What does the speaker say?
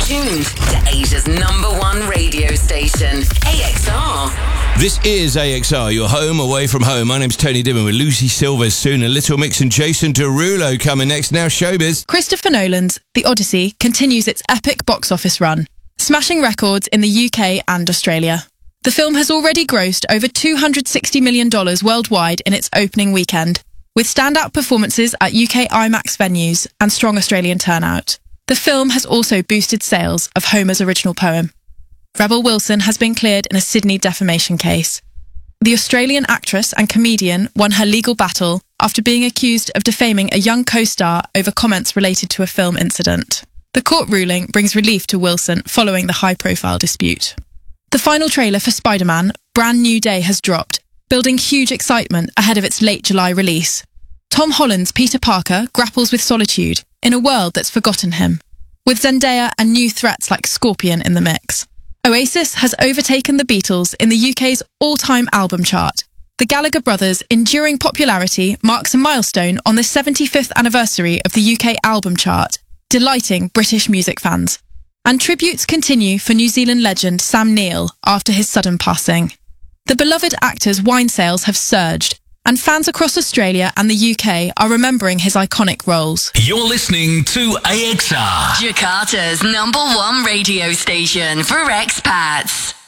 tuned to Asia's #1 radio station, AXR. This is AXR, your home away from home. My name's Tony Dimon with Lucy Silvers soon. A Little Mix and Jason Derulo coming next. Now showbiz. Christopher Nolan's The Odyssey continues its epic box office run, smashing records in the UK and Australia. The film has already grossed over $260 million worldwide in its opening weekend, with standout performances at UK IMAX venues and strong Australian turnout. The film has also boosted sales of Homer's original poem. Rebel Wilson has been cleared in a Sydney defamation case. The Australian actress and comedian won her legal battle after being accused of defaming a young co-star over comments related to a film incident. The court ruling brings relief to Wilson following the high-profile dispute. The final trailer for Spider-Man, Brand New Day, has dropped, building huge excitement ahead of its late July release. Tom Holland's Peter Parker grapples with solitude in a world that's forgotten him, with Zendaya and new threats like Scorpion in the mix. Oasis has overtaken the Beatles in the UK's all-time album chart. The Gallagher brothers' enduring popularity marks a milestone on the 75th anniversary of the UK album chart, delighting British music fans. And tributes continue for New Zealand legend Sam Neill after his sudden passing. The beloved actor's wine sales have surged, and fans across Australia and the UK are remembering his iconic roles. You're listening to AXR, Jakarta's #1 radio station for expats.